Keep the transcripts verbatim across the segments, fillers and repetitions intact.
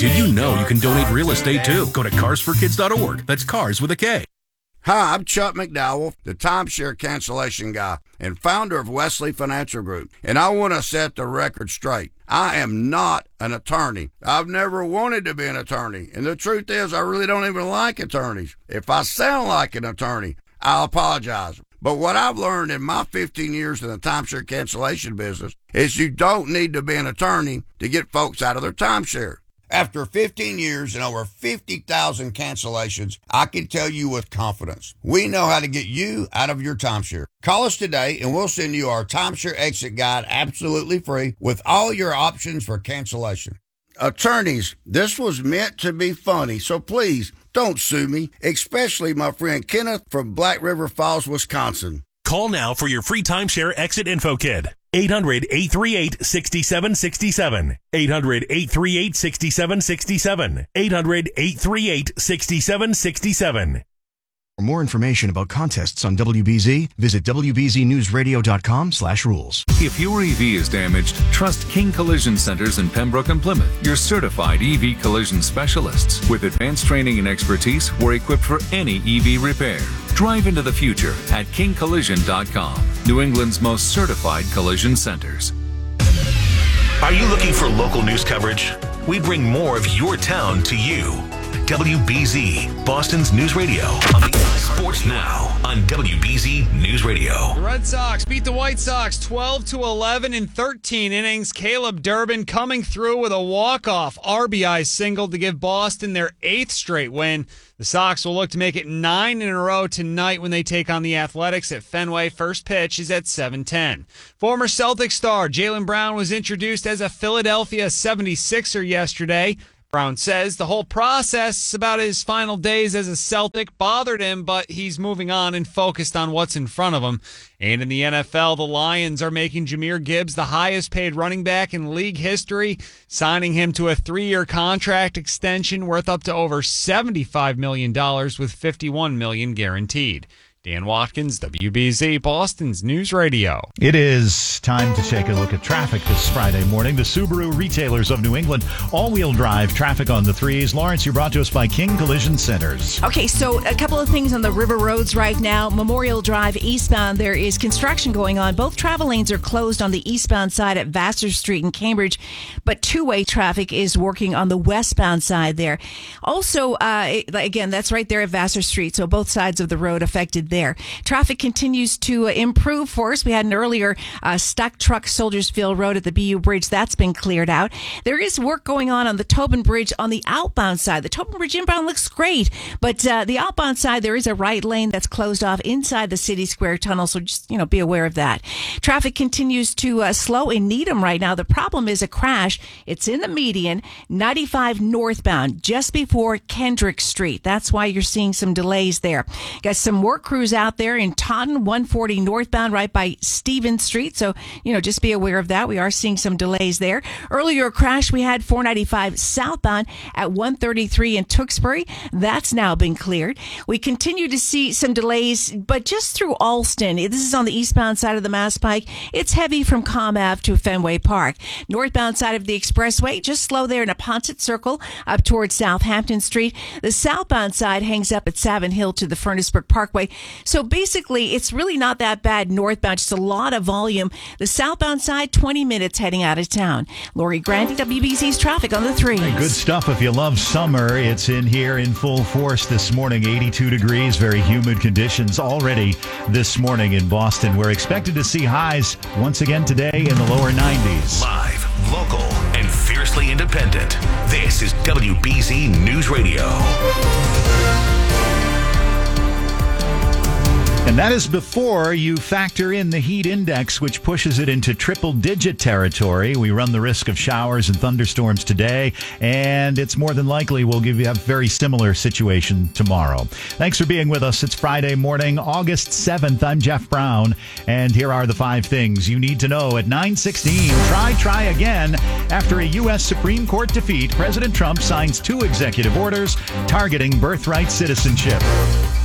Did you know you can donate real estate too? Go to cars for kids dot org. That's cars with a K. Hi, I'm Chuck McDowell, the timeshare cancellation guy and founder of Wesley Financial Group, and I want to set the record straight. I am not an attorney. I've never wanted to be an attorney, and the truth is I really don't even like attorneys. If I sound like an attorney, I'll apologize. But what I've learned in my fifteen years in the timeshare cancellation business is you don't need to be an attorney to get folks out of their timeshare. After fifteen years and over fifty thousand cancellations, I can tell you with confidence, we know how to get you out of your timeshare. Call us today and we'll send you our timeshare exit guide absolutely free with all your options for cancellation. Attorneys, this was meant to be funny, so please don't sue me, especially my friend Kenneth from Black River Falls, Wisconsin. Call now for your free timeshare exit info kit. eight hundred, eight three eight, six seven six seven. eight hundred, eight three eight, six seven six seven. eight hundred, eight three eight, six seven six seven. For more information about contests on W B Z, visit W B Z news radio dot com slash rules. If your E V is damaged, trust King Collision Centers in Pembroke and Plymouth, your certified E V collision specialists. With advanced training and expertise, we're equipped for any E V repair. Drive into the future at king collision dot com, New England's most certified collision centers. Are you looking for local news coverage? We bring more of your town to you. W B Z, Boston's news radio. On the Sports Now on W B Z News Radio. The Red Sox beat the White Sox twelve to eleven in thirteen innings. Caleb Durbin coming through with a walk-off R B I single to give Boston their eighth straight win. The Sox will look to make it nine in a row tonight when they take on the Athletics at Fenway. First pitch is at seven ten. Former Celtic star Jaylen Brown was introduced as a Philadelphia seventy-sixer yesterday. Brown says the whole process about his final days as a Celtic bothered him, but he's moving on and focused on what's in front of him. And in the N F L, the Lions are making Jahmyr Gibbs the highest paid running back in league history, signing him to a three-year contract extension worth up to over seventy-five million dollars with fifty-one million dollars guaranteed. Dan Watkins, W B Z, Boston's News Radio. It is time to take a look at traffic this Friday morning. The Subaru retailers of New England, all-wheel drive traffic on the threes. Lawrence, you're brought to us by King Collision Centers. Okay, so a couple of things on the river roads right now. Memorial Drive eastbound, there is construction going on. Both travel lanes are closed on the eastbound side at Vassar Street in Cambridge, but two-way traffic is working on the westbound side there. Also, uh, again, that's right there at Vassar Street, so both sides of the road affected there. Traffic continues to uh, improve for us. We had an earlier uh, stuck truck Soldiersfield Road at the B U Bridge. That's been cleared out. There is work going on on the Tobin Bridge on the outbound side. The Tobin Bridge inbound looks great, but uh, the outbound side, there is a right lane that's closed off inside the City Square Tunnel, so just, you know, be aware of that. Traffic continues to uh, slow in Needham right now. The problem is a crash. It's in the median, ninety-five northbound, just before Kendrick Street. That's why you're seeing some delays there. Got some work crews out there in Taunton, one forty northbound, right by Stevens Street. So, you know, just be aware of that. We are seeing some delays there. Earlier crash, we had four ninety-five southbound at one thirty-three in Tewksbury. That's now been cleared. We continue to see some delays, but just through Alston. This is on the eastbound side of the Mass Pike. It's heavy from Comm Ave to Fenway Park. Northbound side of the expressway, just slow there in a Ponset Circle up towards Southampton Street. The southbound side hangs up at Savin Hill to the Furnaceburg Parkway. So basically, it's really not that bad northbound, just a lot of volume. The southbound side, twenty minutes heading out of town. Lori Grandy, W B Z's traffic on the three. Hey, good stuff. If you love summer, it's in here in full force this morning. eighty-two degrees, very humid conditions already this morning in Boston. We're expected to see highs once again today in the lower nineties. Live, local, and fiercely independent. This is W B Z News Radio. And that is before you factor in the heat index, which pushes it into triple-digit territory. We run the risk of showers and thunderstorms today, and it's more than likely we'll give you a very similar situation tomorrow. Thanks for being with us. It's Friday morning, August seventh. I'm Jeff Brown, and here are the five things you need to know at nine sixteen. Try, try again. After a U S Supreme Court defeat, President Trump signs two executive orders targeting birthright citizenship.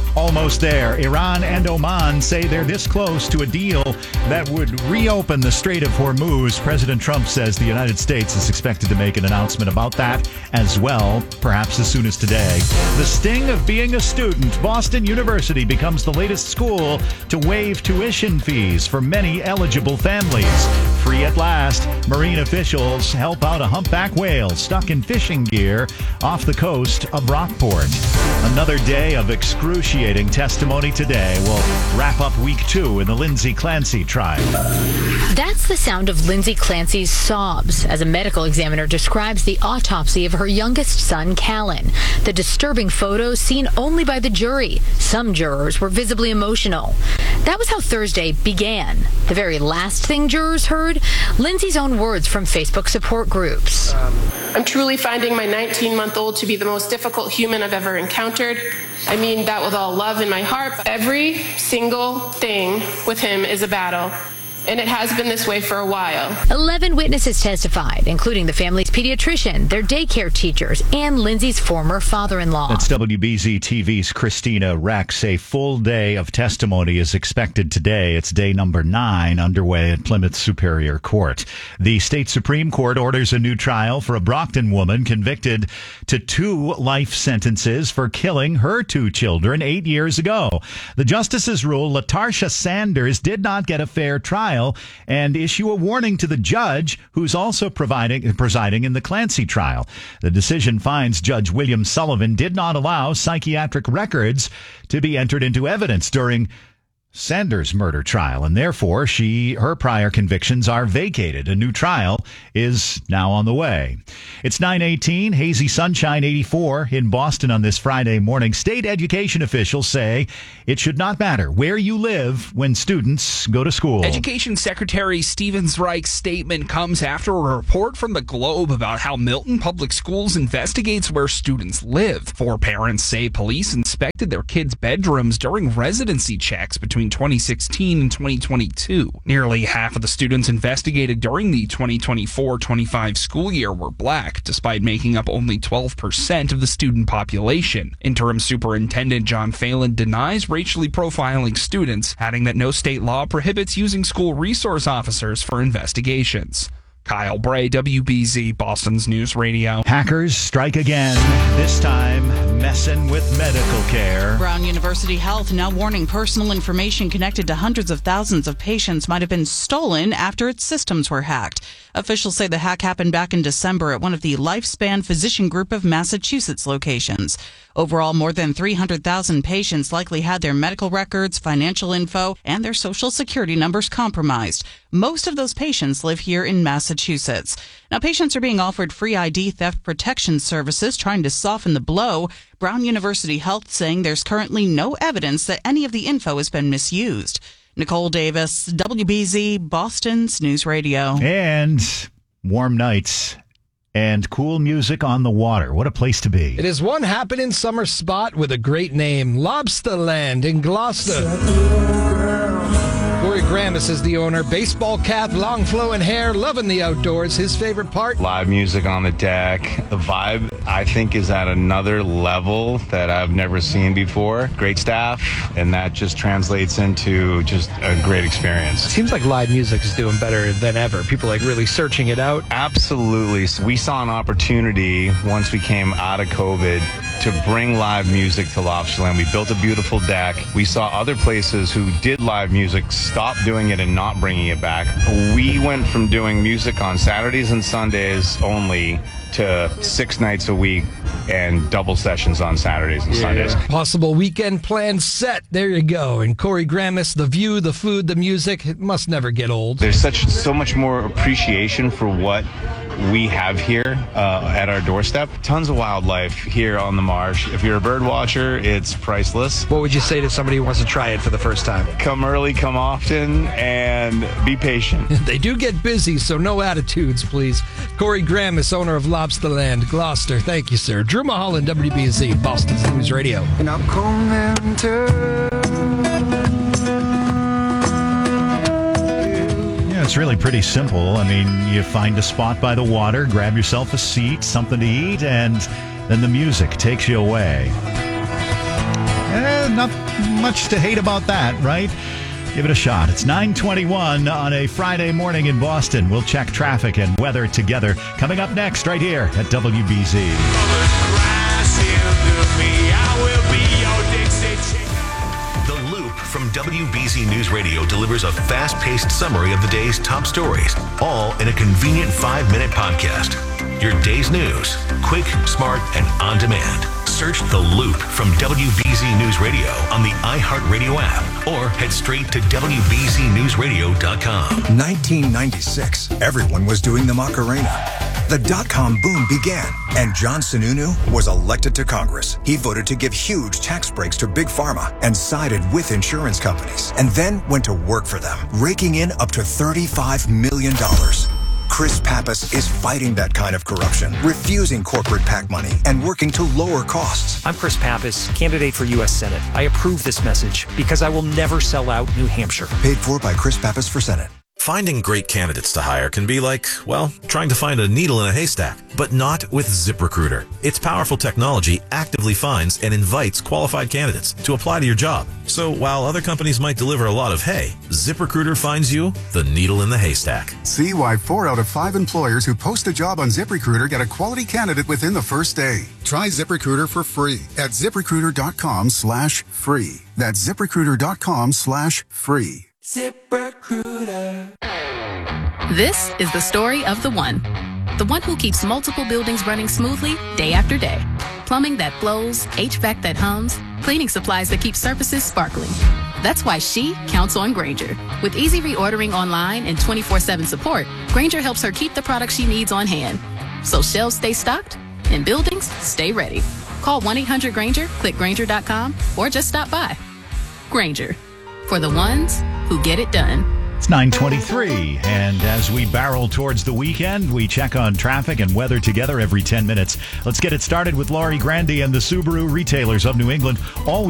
almost there. Iran and Oman say they're this close to a deal that would reopen the Strait of Hormuz. President Trump says the United States is expected to make an announcement about that as well, perhaps as soon as today. The sting of being a student. Boston University becomes the latest school to waive tuition fees for many eligible families. Free at last. Marine officials help out a humpback whale stuck in fishing gear off the coast of Rockport. Another day of excruciating testimony today. We'll wrap up week two in the Lindsay Clancy trial. That's the sound of Lindsay Clancy's sobs as a medical examiner describes the autopsy of her youngest son, Callan. The disturbing photos seen only by the jury. Some jurors were visibly emotional. That was how Thursday began. The very last thing jurors heard, Lindsay's own words from Facebook support groups. I'm truly finding my nineteen-month-old to be the most difficult human I've ever encountered. I mean that with all love in my heart. Every single thing with him is a battle. And it has been this way for a while. Eleven witnesses testified, including the family's pediatrician, their daycare teachers, and Lindsay's former father-in-law. That's W B Z T V's Christina Rex. A full day of testimony is expected today. It's day number nine underway at Plymouth Superior Court. The state Supreme Court orders a new trial for a Brockton woman convicted to two life sentences for killing her two children eight years ago. The justices rule LaTarsha Sanders did not get a fair trial and issue a warning to the judge who's also providing, presiding in the Clancy trial. The decision finds Judge William Sullivan did not allow psychiatric records to be entered into evidence during Sanders' murder trial, and therefore she her prior convictions are vacated. A new trial is now on the way. It's nine eighteen, hazy sunshine eighty-four in Boston on this Friday morning. State education officials say it should not matter where you live when students go to school. Education Secretary Stephen Reich's statement comes after a report from the Globe about how Milton Public Schools investigates where students live. Four parents say police inspected their kids' bedrooms during residency checks between twenty sixteen and twenty twenty-two. Nearly half of the students investigated during the twenty twenty-four twenty-five school year were black, despite making up only twelve percent of the student population. Interim Superintendent John Phelan denies racially profiling students, adding that no state law prohibits using school resource officers for investigations. Kyle Bray, W B Z, Boston's News Radio. Hackers strike again, this time messing with medical care. Brown University Health now warning personal information connected to hundreds of thousands of patients might have been stolen after its systems were hacked. Officials say the hack happened back in December at one of the Lifespan Physician Group of Massachusetts locations. Overall, more than three hundred thousand patients likely had their medical records, financial info, and their social security numbers compromised. Most of those patients live here in Massachusetts. Now, patients are being offered free I D theft protection services, trying to soften the blow. Brown University Health saying there's currently no evidence that any of the info has been misused. Nicole Davis, W B Z, Boston's News Radio. And warm nights and cool music on the water. What a place to be. It is one happening summer spot with a great name, Lobsterland in Gloucester. Corey Gramis is the owner. Baseball cap, long flowing hair, loving the outdoors. His favorite part? Live music on the deck. The vibe, I think, is at another level that I've never seen before. Great staff, and that just translates into just a great experience. Seems like live music is doing better than ever. People like really searching it out. Absolutely. So we saw an opportunity once we came out of COVID to bring live music to Lobsterland. We built a beautiful deck. We saw other places who did live music stop doing it and not bringing it back. We went from doing music on Saturdays and Sundays only to six nights a week and double sessions on Saturdays and yeah. Sundays. Possible weekend plans set. There you go. And Corey Gramis, the view, the food, the music, it must never get old. There's such so much more appreciation for what we have here uh, at our doorstep. Tons of wildlife here on the marsh. If you're a bird watcher, it's priceless. What would you say to somebody who wants to try it for the first time? Come early, come often, and be patient. They do get busy, so no attitudes, please. Corey Gramis, owner of Lobsterland, Gloucester. Thank you, sir. Drew Mulholland, W B Z, Boston's News Radio. And I'm coming to... It's really pretty simple. I mean, you find a spot by the water, grab yourself a seat, something to eat, and then the music takes you away. Eh, not much to hate about that, right? Give it a shot. It's nine twenty-one on a Friday morning in Boston. We'll check traffic and weather together. Coming up next right here at W B Z. The Loop from W B Z News Radio delivers a fast-paced summary of the day's top stories, all in a convenient five-minute podcast. Your day's news, quick, smart, and on demand. Search The Loop from W B Z News Radio on the iHeartRadio app or head straight to W B Z News Radio dot com. nineteen ninety-six, everyone was doing the Macarena. The dot-com boom began, and John Sununu was elected to Congress. He voted to give huge tax breaks to Big Pharma and sided with insurance companies, and then went to work for them, raking in up to thirty-five million dollars. Chris Pappas is fighting that kind of corruption, refusing corporate PAC money, and working to lower costs. I'm Chris Pappas, candidate for U S Senate. I approve this message because I will never sell out New Hampshire. Paid for by Chris Pappas for Senate. Finding great candidates to hire can be like, well, trying to find a needle in a haystack, but not with ZipRecruiter. Its powerful technology actively finds and invites qualified candidates to apply to your job. So while other companies might deliver a lot of hay, ZipRecruiter finds you the needle in the haystack. See why four out of five employers who post a job on ZipRecruiter get a quality candidate within the first day. Try ZipRecruiter for free at ZipRecruiter.com slash free. That's ZipRecruiter.com slash free. ZipRecruiter. This is the story of the one. The one who keeps multiple buildings running smoothly day after day. Plumbing that flows, H V A C that hums, cleaning supplies that keep surfaces sparkling. That's why she counts on Grainger. With easy reordering online and twenty-four seven support, Grainger helps her keep the products she needs on hand. So shelves stay stocked and buildings stay ready. Call one eight hundred Grainger, click Grainger dot com, or just stop by. Grainger. For the ones who get it done. It's nine twenty-three, and as we barrel towards the weekend, we check on traffic and weather together every ten minutes. Let's get it started with Laurie Grandi and the Subaru retailers of New England. All